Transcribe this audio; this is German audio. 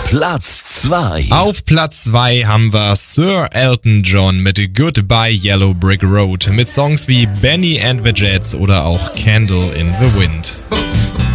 Platz 2. Auf Platz 2 haben wir Sir Elton John mit Goodbye Yellow Brick Road mit Songs wie Benny and the Jets oder auch Candle in the Wind.